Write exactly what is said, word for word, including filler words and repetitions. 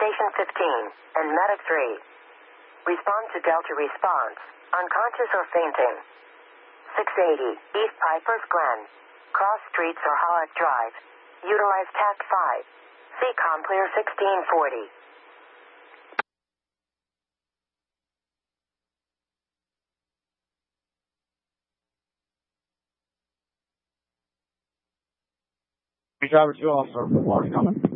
Station fifteen, and Medic three. Respond to Delta response. Unconscious or fainting. six eighty, East Piper's Glen. Cross streets or Howard Drive. Utilize T A C five. C COM clear sixteen forty. Driver two, officer, water coming.